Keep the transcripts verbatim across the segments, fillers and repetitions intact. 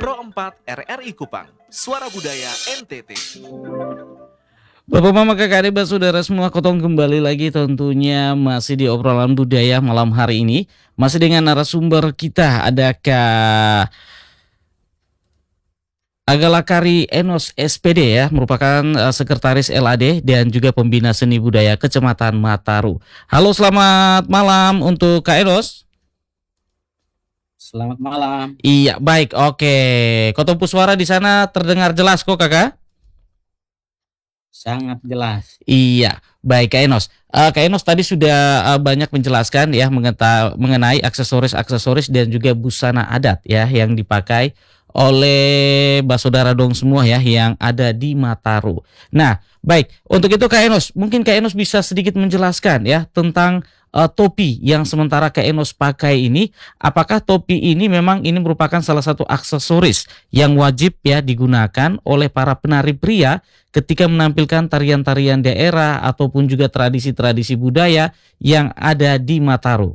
Pro empat R R I Kupang, Suara Budaya N T T. Bapak Mama Kakak Adik Saudara semua, Kotong kembali lagi tentunya masih di obrolan budaya malam hari ini. Masih dengan narasumber kita, ada Kak Agalakari Enos S P D ya, merupakan uh, sekretaris L A D dan juga pembina seni budaya Kecamatan Mataru. Halo, selamat malam untuk Kak Enos. Selamat malam. Iya, baik. Oke. Kotong Puswara di sana terdengar jelas kok, Kakak? Sangat jelas. Iya, baik Kak Enos. Uh, Kak Enos tadi sudah uh, banyak menjelaskan ya mengeta- mengenai aksesoris-aksesoris dan juga busana adat ya yang dipakai oleh Basodara dong semua ya yang ada di Mataru. Nah, baik. Untuk itu Kak Enos, mungkin Kak Enos bisa sedikit menjelaskan ya tentang uh, topi yang sementara Kak Enos pakai ini. Apakah topi ini memang ini merupakan salah satu aksesoris yang wajib ya digunakan oleh para penari pria ketika menampilkan tarian-tarian daerah ataupun juga tradisi-tradisi budaya yang ada di Mataru?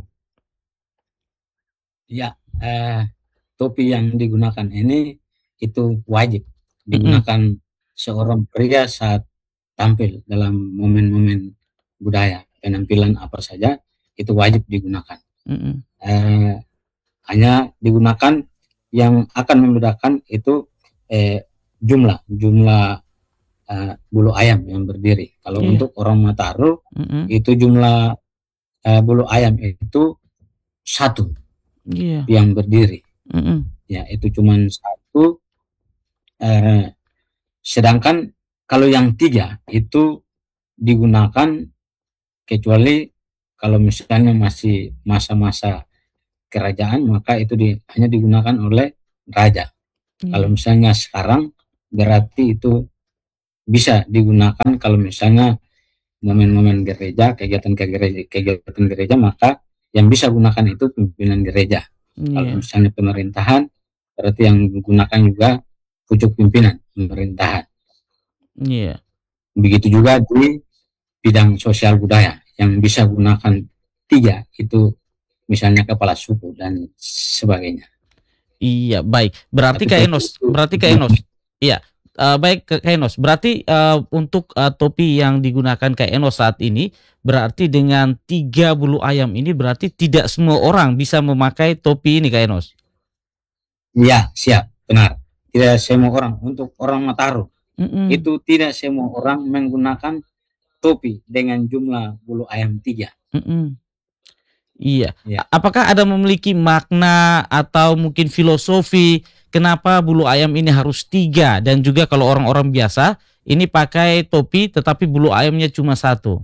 Ya, eh, topi yang digunakan ini itu wajib digunakan mm-hmm. seorang pria saat tampil dalam momen-momen budaya, penampilan apa saja itu wajib digunakan. Mm-hmm. Eh, hanya digunakan yang akan membedakan itu eh, jumlah jumlah Uh, bulu ayam yang berdiri. Kalau yeah. untuk orang Mataru mm-hmm. itu jumlah uh, bulu ayam itu satu yeah. yang berdiri. Mm-hmm. Ya itu cuma satu. Uh, sedangkan kalau yang tiga itu digunakan kecuali kalau misalnya masih masa-masa kerajaan maka itu di, hanya digunakan oleh raja. Yeah. Kalau misalnya sekarang berarti itu bisa digunakan kalau misalnya momen-momen gereja, kegiatan gereja, kegiatan gereja, maka yang bisa gunakan itu pimpinan gereja. Yeah. Kalau misalnya pemerintahan, berarti yang digunakan juga pucuk pimpinan pemerintahan. Yeah. Begitu juga di bidang sosial budaya, yang bisa gunakan tiga, itu misalnya kepala suku dan sebagainya. Iya, baik. Berarti Kak Enos, berarti Kak Enos, iya. Uh, baik Kak Enos, berarti uh, untuk uh, topi yang digunakan Kak Enos saat ini berarti dengan tiga bulu ayam ini berarti tidak semua orang bisa memakai topi ini Kak Enos? Iya, siap, benar. Tidak semua orang. Untuk orang Mataru mm-mm. itu tidak semua orang menggunakan topi dengan jumlah bulu ayam tiga. Mm-mm. Iya. Ya. Apakah ada memiliki makna atau mungkin filosofi kenapa bulu ayam ini harus tiga dan juga kalau orang-orang biasa ini pakai topi tetapi bulu ayamnya cuma satu?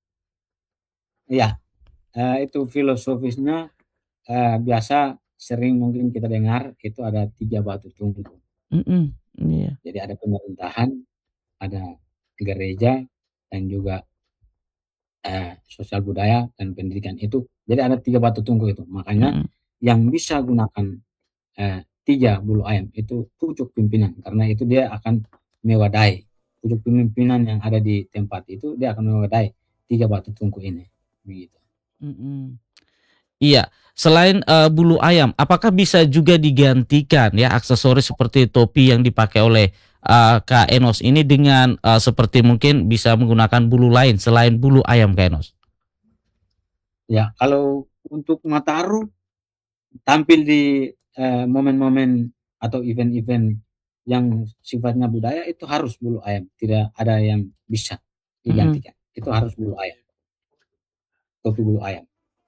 Iya, uh, itu filosofisnya uh, biasa sering mungkin kita dengar itu ada tiga batu tunggu. Mm-mm. Yeah. Jadi ada pemerintahan, ada gereja dan juga uh, sosial budaya dan pendidikan itu. Jadi ada tiga batu tunggu itu. Makanya mm-hmm. yang bisa gunakan uh, tiga bulu ayam itu pucuk pimpinan karena itu dia akan mewadahi pucuk pimpinan yang ada di tempat itu dia akan mewadahi tiga batu tungku ini begitu. Mm-hmm. Iya, selain uh, bulu ayam, apakah bisa juga digantikan ya aksesoris seperti topi yang dipakai oleh uh, Kak Enos ini dengan uh, seperti mungkin bisa menggunakan bulu lain selain bulu ayam Kak Enos? Ya, kalau untuk Mataru tampil di Uh, momen-momen atau event-event yang sifatnya budaya itu harus bulu ayam, tidak ada yang bisa digantikan. Mm-hmm. Itu harus bulu ayam, topi bulu ayam.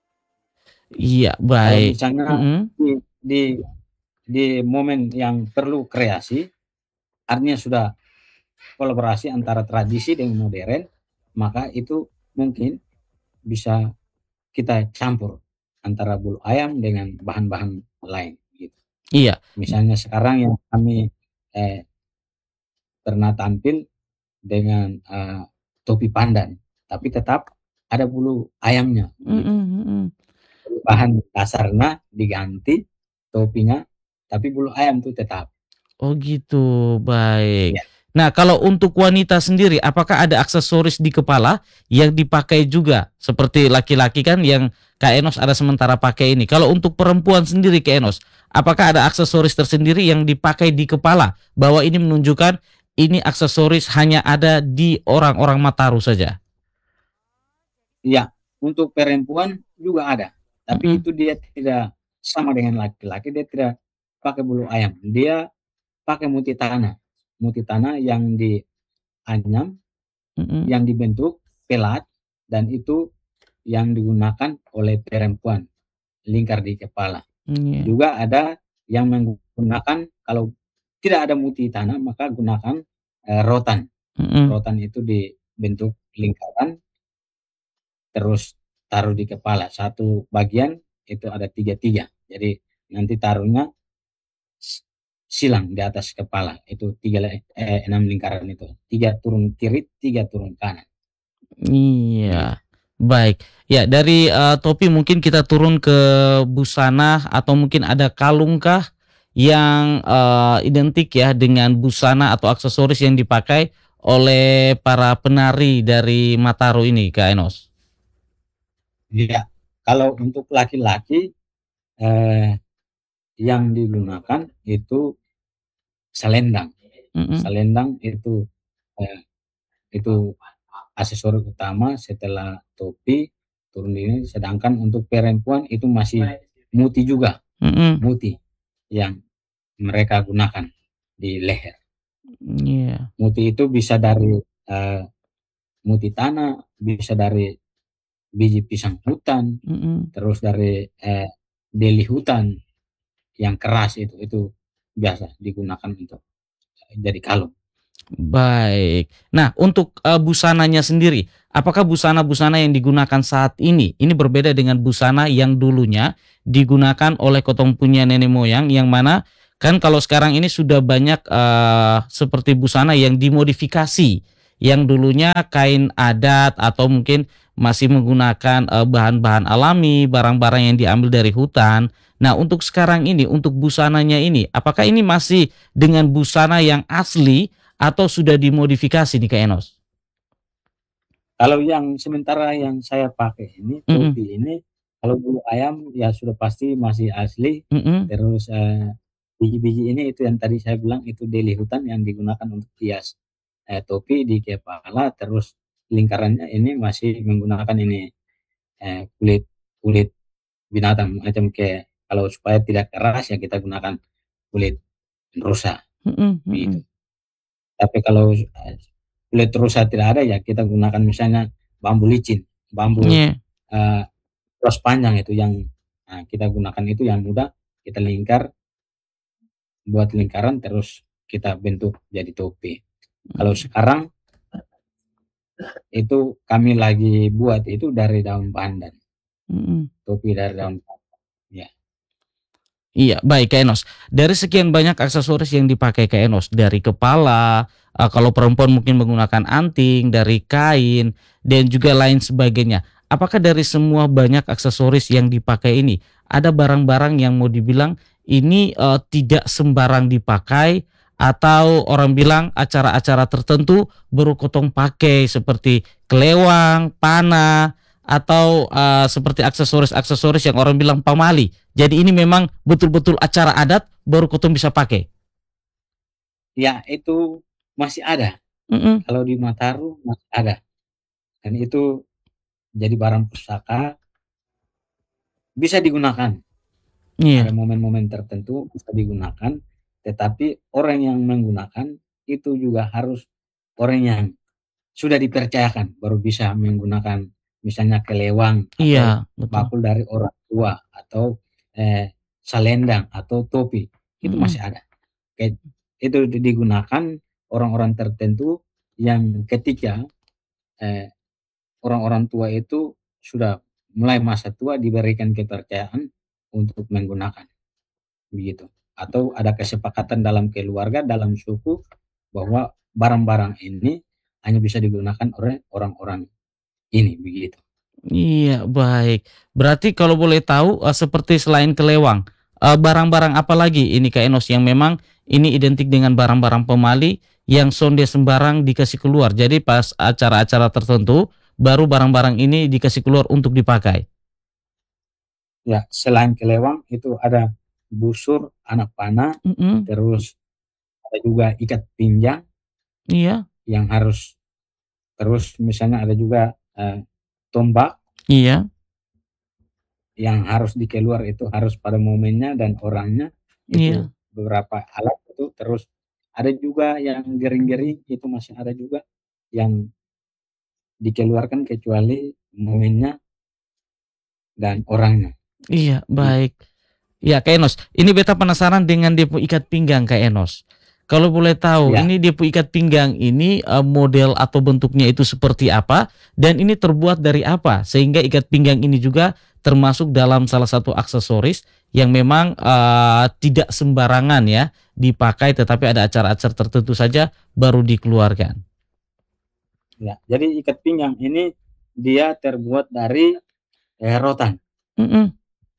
Iya, baik. Kalau misalnya mm-hmm. di, di di momen yang perlu kreasi, artinya sudah kolaborasi antara tradisi dengan modern, maka itu mungkin bisa kita campur antara bulu ayam dengan bahan-bahan lain. Iya. Misalnya sekarang yang kami eh, pernah tampil dengan uh, topi pandan, tapi tetap ada bulu ayamnya. Gitu. Mm-hmm. Bahan dasarnya diganti topinya, tapi bulu ayam itu tetap. Oh gitu, baik. Ya. Nah kalau untuk wanita sendiri, apakah ada aksesoris di kepala yang dipakai juga? Seperti laki-laki kan yang Kak Enos ada sementara pakai ini. Kalau untuk perempuan sendiri Kak Enos, apakah ada aksesoris tersendiri yang dipakai di kepala bahwa ini menunjukkan ini aksesoris hanya ada di orang-orang Mataru saja? Ya, untuk perempuan juga ada, tapi Mm-mm. itu dia tidak sama dengan laki-laki, dia tidak pakai bulu ayam, dia pakai muti tanah, muti tanah yang dianyam, Mm-mm. yang dibentuk pelat, dan itu yang digunakan oleh perempuan, lingkar di kepala. Iya. Juga ada yang menggunakan, kalau tidak ada muti tanah, maka gunakan eh, rotan. Mm-mm. Rotan itu dibentuk lingkaran, terus taruh di kepala. Satu bagian itu ada tiga-tiga. Jadi nanti taruhnya silang di atas kepala. Itu tiga eh, enam lingkaran itu. Tiga turun kiri, tiga turun kanan. Begitu. Iya, baik. Ya, dari eh, topi mungkin kita turun ke busana atau mungkin ada kalungkah yang eh, identik ya dengan busana atau aksesoris yang dipakai oleh para penari dari Mataru ini, Kak Enos? Ya, kalau untuk laki-laki eh, yang digunakan itu selendang. Mm-mm. Selendang itu eh, itu aksesoris utama setelah topi turun ini. Sedangkan untuk perempuan itu masih muti juga, Mm-mm. muti yang mereka gunakan di leher. Iya. Muti itu bisa dari eh, muti tanah, bisa dari biji pisang hutan, Mm-mm. terus dari eh, deli hutan yang keras itu itu biasa digunakan untuk jadi kalung. Baik. Nah, untuk eh, busananya sendiri, apakah busana-busana yang digunakan saat ini ini berbeda dengan busana yang dulunya digunakan oleh kotong punya nenek moyang, yang mana kan kalau sekarang ini sudah banyak eh, seperti busana yang dimodifikasi, yang dulunya kain adat atau mungkin masih menggunakan eh, bahan-bahan alami, barang-barang yang diambil dari hutan. Nah, untuk sekarang ini, untuk busananya ini, apakah ini masih dengan busana yang asli atau sudah dimodifikasi nih Kak Enos? Kalau yang sementara yang saya pakai ini, Mhm, topi ini, kalau bulu ayam ya sudah pasti masih asli. mhm, Terus eh, biji-biji ini itu yang tadi saya bilang itu deli hutan yang digunakan untuk hias eh, topi di kepala. Terus lingkarannya ini masih menggunakan ini eh, kulit kulit binatang macam kayak, kalau supaya tidak keras ya kita gunakan kulit rusa mhm, begitu. mhm. Tapi kalau eh, kulit rusa tidak ada ya kita gunakan misalnya bambu licin, bambu Iya. eh, cross panjang itu yang nah, kita gunakan itu yang mudah, kita lingkar, buat lingkaran terus kita bentuk jadi topi. Kalau Mhm, sekarang itu kami lagi buat itu dari daun pandan, mhm. topi dari daun pandan. Ya, Iya, baik Kak Enos. Dari sekian banyak aksesoris yang dipakai Kak Enos, dari kepala, eh, kalau perempuan mungkin menggunakan anting, dari kain, dan juga lain sebagainya. Apakah dari semua banyak aksesoris yang dipakai ini, ada barang-barang yang mau dibilang ini eh, tidak sembarang dipakai, atau orang bilang acara-acara tertentu baru kotong pakai seperti kelewang, panah, atau eh, seperti aksesoris-aksesoris yang orang bilang pamali. Jadi ini memang betul-betul acara adat baru kotong bisa pakai. ya itu masih ada. Mm-mm. Kalau di Mataru masih ada. Dan itu jadi barang pusaka, bisa digunakan. Ada Iya, momen-momen tertentu bisa digunakan, tetapi orang yang menggunakan itu juga harus orang yang sudah dipercayakan baru bisa menggunakan, misalnya kelewang atau iya, betul. bakul dari orang tua atau eh, salendang atau topi itu Mm-mm. masih ada. Kayak itu digunakan orang-orang tertentu yang ketika eh, orang-orang tua itu sudah mulai masa tua diberikan kepercayaan untuk menggunakan begitu. Atau ada kesepakatan dalam keluarga, dalam suku bahwa barang-barang ini hanya bisa digunakan oleh orang-orang ini begitu. Iya, baik. Berarti kalau boleh tahu eh, seperti selain kelewang, eh, barang-barang apa lagi ini Kak Enos yang memang ini identik dengan barang-barang pemali yang sonde sembarang dikasih keluar. Jadi pas acara-acara tertentu baru barang-barang ini dikasih keluar untuk dipakai. Ya, selain kelewang itu ada busur, anak panah, Mm-mm. terus ada juga ikat pinggang Iya, yang harus, terus misalnya ada juga eh, tombak iya, yang harus dikeluar, itu harus pada momennya dan orangnya, iya, itu beberapa alat itu. Terus ada juga yang gering-gering, itu masih ada juga yang dikeluarkan kecuali momennya dan orangnya. iya, Gitu. baik. Ya, Kak Enos, ini beta penasaran dengan depo ikat pinggang, Kak Enos. Kalau boleh tahu, Ya, ini depo ikat pinggang ini eh, model atau bentuknya itu seperti apa, dan ini terbuat dari apa, sehingga ikat pinggang ini juga termasuk dalam salah satu aksesoris yang memang eh, tidak sembarangan ya dipakai, tetapi ada acara-acara tertentu saja baru dikeluarkan. ya. Jadi ikat pinggang ini dia terbuat dari eh, rotan. Mm-mm.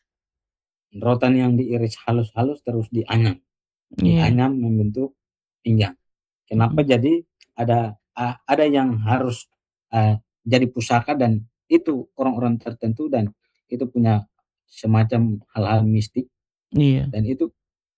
Rotan yang diiris halus-halus terus dianyam. Iya. Dianyam membentuk pinggang. Kenapa? Mm-mm. Jadi ada uh, ada yang harus uh, jadi pusaka, dan itu orang-orang tertentu, dan itu punya semacam hal-hal mistik, Iya. dan itu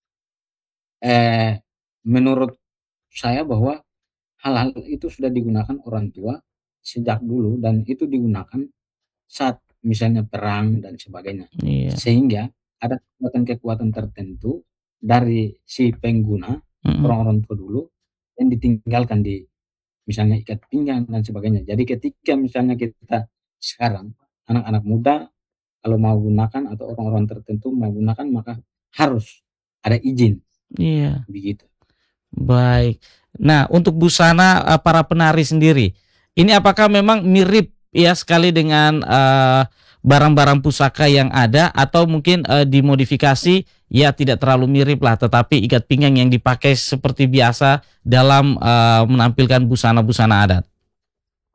eh, menurut saya bahwa hal-hal itu sudah digunakan orang tua sejak dulu, dan itu digunakan saat misalnya perang dan sebagainya, Iya. sehingga ada kekuatan-kekuatan tertentu dari si pengguna, Mm-mm. orang-orang tua dulu, yang ditinggalkan di misalnya ikat pinggang dan sebagainya. Jadi ketika misalnya kita sekarang anak-anak muda kalau mau gunakan, atau orang-orang tertentu mau gunakan, maka harus ada izin, Iya. begitu. Baik. Nah, untuk busana eh, para penari sendiri, ini apakah memang mirip ya sekali dengan eh, barang-barang pusaka yang ada, atau mungkin eh, dimodifikasi ya tidak terlalu mirip lah, tetapi ikat pinggang yang dipakai seperti biasa dalam eh, menampilkan busana-busana adat?